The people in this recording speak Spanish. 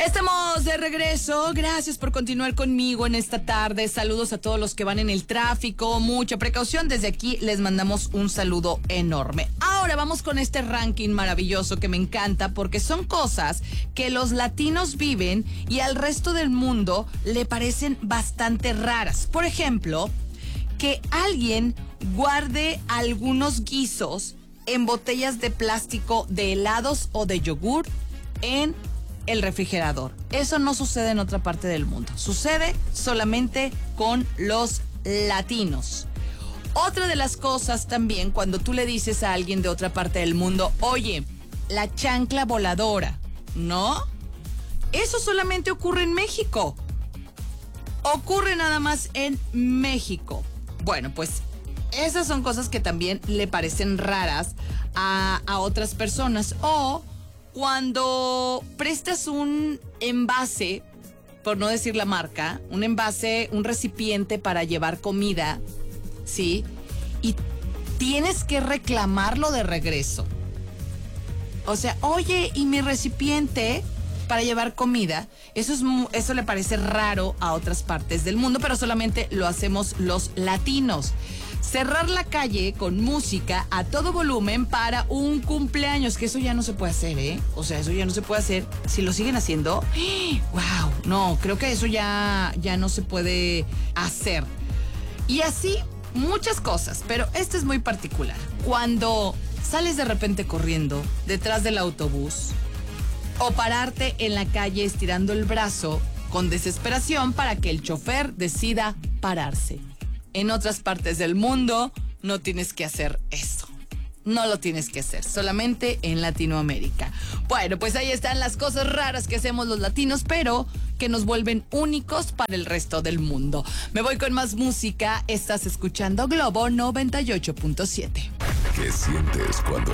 Estamos de regreso. Gracias por continuar conmigo en esta tarde. Saludos a todos los que van en el tráfico. Mucha precaución. Desde aquí les mandamos un saludo enorme. Ahora vamos con este ranking maravilloso que me encanta porque son cosas que los latinos viven y al resto del mundo le parecen bastante raras. Por ejemplo, que alguien guarde algunos guisos en botellas de plástico de helados o de yogur en el refrigerador. Eso no sucede en otra parte del mundo. Sucede solamente con los latinos. Otra de las cosas también, cuando tú le dices a alguien de otra parte del mundo, oye, la chancla voladora, ¿no? Eso solamente ocurre en México. Ocurre nada más en México. Bueno, pues esas son cosas que también le parecen raras a otras personas. O cuando prestas un envase, por no decir la marca, un envase, un recipiente para llevar comida, ¿sí? Y tienes que reclamarlo de regreso. O sea, oye, ¿y mi recipiente para llevar comida? Eso le parece raro a otras partes del mundo, pero solamente lo hacemos los latinos. Cerrar la calle con música a todo volumen para un cumpleaños, que eso ya no se puede hacer, ¿eh? O sea, eso ya no se puede hacer. Si lo siguen haciendo, ¡wow! No, creo que eso ya no se puede hacer. Y así, muchas cosas, pero este es muy particular. Cuando sales de repente corriendo detrás del autobús o pararte en la calle estirando el brazo con desesperación para que el chofer decida pararse. En otras partes del mundo no tienes que hacer eso. No lo tienes que hacer, solamente en Latinoamérica. Bueno, pues ahí están las cosas raras que hacemos los latinos, pero que nos vuelven únicos para el resto del mundo. Me voy con más música. Estás escuchando Globo 98.7. ¿Qué sientes cuando